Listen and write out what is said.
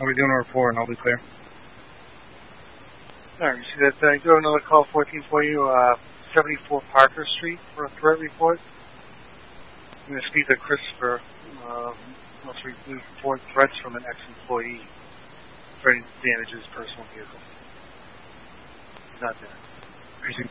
I'll be doing a report and I'll be clear. Alright, you see that? I do have another call 14 for you, 74 Parker Street for a threat report. I'm going to speak to Christopher. Must report threats from an ex-employee for any damage to his personal vehicle. He's not there. Precinct